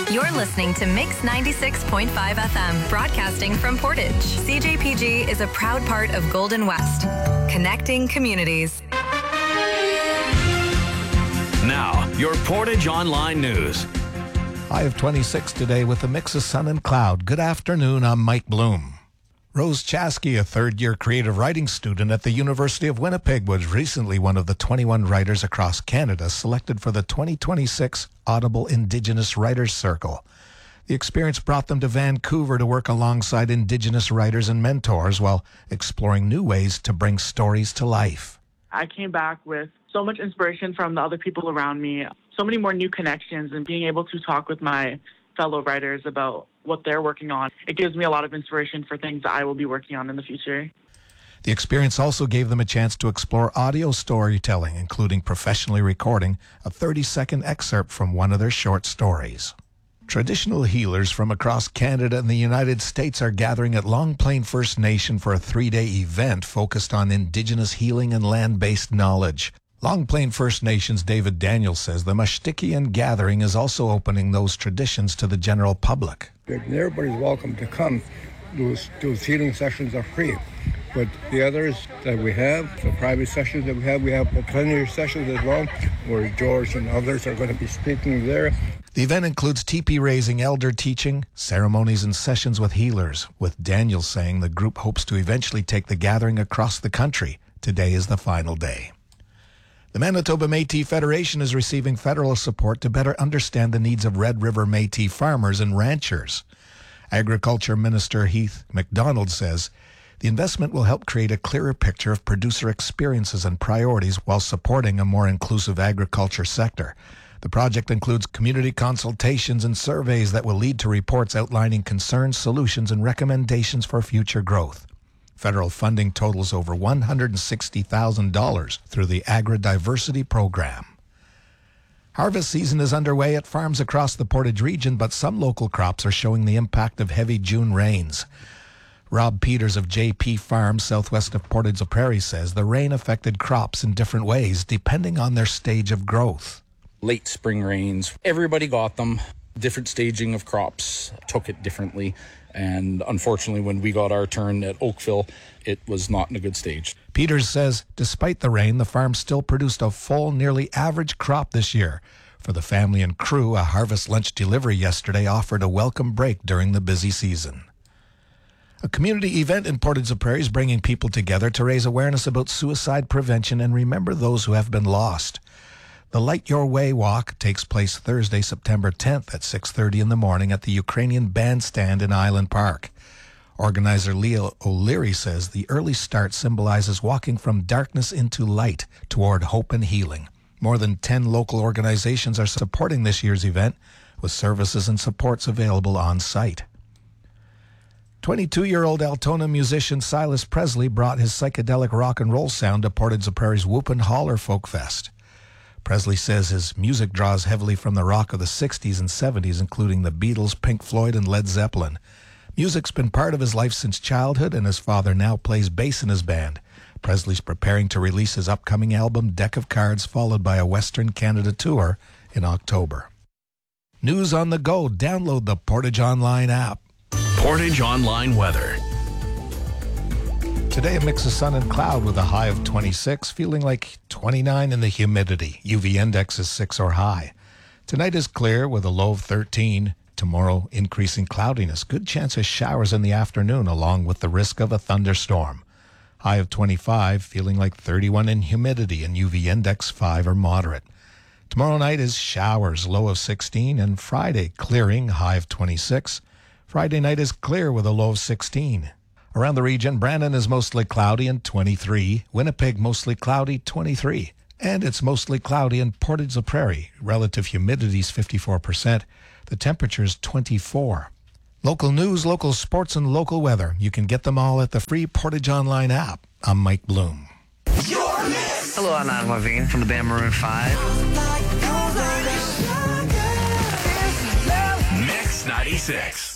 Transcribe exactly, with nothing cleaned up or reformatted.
You're listening to Mix ninety-six point five F M, broadcasting from Portage. C J P G is a proud part of Golden West, connecting communities. Now, your Portage Online News. High of twenty-six today with a mix of sun and cloud. Good afternoon, I'm Mike Bloom. Rose Chaskey, a third-year creative writing student at the University of Winnipeg, was recently one of the twenty-one writers across Canada selected for the twenty twenty-six Audible Indigenous Writers Circle. The experience brought them to Vancouver to work alongside Indigenous writers and mentors while exploring new ways to bring stories to life. I came back with so much inspiration from the other people around me, so many more new connections, and being able to talk with my fellow writers about what they're working on. It gives me a lot of inspiration for things that I will be working on in the future. The experience also gave them a chance to explore audio storytelling, including professionally recording a thirty-second excerpt from one of their short stories. Traditional healers from across Canada and the United States are gathering at Long Plain First Nation for a three-day event focused on Indigenous healing and land-based knowledge. Long Plain First Nations David Daniels says the Mashtikian gathering is also opening those traditions to the general public. Everybody's welcome to come. Those, those healing sessions are free. But the others that we have, the private sessions that we have, we have plenty of sessions as well, where George and others are going to be speaking there. The event includes teepee raising, elder teaching, ceremonies and sessions with healers, with Daniels saying the group hopes to eventually take the gathering across the country. Today is the final day. The Manitoba Métis Federation is receiving federal support to better understand the needs of Red River Métis farmers and ranchers. Agriculture Minister Heath MacDonald says the investment will help create a clearer picture of producer experiences and priorities while supporting a more inclusive agriculture sector. The project includes community consultations and surveys that will lead to reports outlining concerns, solutions, and recommendations for future growth. Federal funding totals over one hundred sixty thousand dollars through the Agri-Diversity Program. Harvest season is underway at farms across the Portage region, but some local crops are showing the impact of heavy June rains. Rob Peters of J P Farms, southwest of Portage-la-Prairie, says the rain affected crops in different ways depending on their stage of growth. Late spring rains, everybody got them. Different staging of crops took it differently. And unfortunately, when we got our turn at Oakville, it was not in a good stage. Peters says despite the rain, the farm still produced a full, nearly average crop this year. For the family and crew, a harvest lunch delivery yesterday offered a welcome break during the busy season. A community event in Portage-la-Prairie is bringing people together to raise awareness about suicide prevention and remember those who have been lost. The Light Your Way Walk takes place Thursday, September tenth at six thirty in the morning at the Ukrainian Bandstand in Island Park. Organizer Leah O'Leary says the early start symbolizes walking from darkness into light toward hope and healing. More than ten local organizations are supporting this year's event, with services and supports available on site. twenty-two-year-old Altona musician Silas Presley brought his psychedelic rock and roll sound to Portage-la-Prairie's Whoopin' Holler Folk Fest. Presley says his music draws heavily from the rock of the sixties and seventies, including the Beatles, Pink Floyd, and Led Zeppelin. Music's been part of his life since childhood, and his father now plays bass in his band. Presley's preparing to release his upcoming album, Deck of Cards, followed by a Western Canada tour in October. News on the go. Download the Portage Online app. Portage Online weather. Today, a mix of sun and cloud with a high of twenty-six, feeling like twenty-nine in the humidity. U V index is six or high. Tonight is clear with a low of thirteen. Tomorrow, increasing cloudiness. Good chance of showers in the afternoon, along with the risk of a thunderstorm. High of twenty-five, feeling like thirty-one in humidity, and U V index five or moderate. Tomorrow night is showers, low of sixteen, and Friday, clearing, high of twenty-six. Friday night is clear with a low of sixteen. Around the region, Brandon is mostly cloudy and twenty-three. Winnipeg, mostly cloudy, twenty-three. And it's mostly cloudy in Portage-la-Prairie. Relative humidity is fifty-four percent. The temperature is twenty-four. Local news, local sports, and local weather. You can get them all at the free Portage Online app. I'm Mike Bloom. Hello, I'm Adam Levine from the band Maroon five. Mix ninety-six.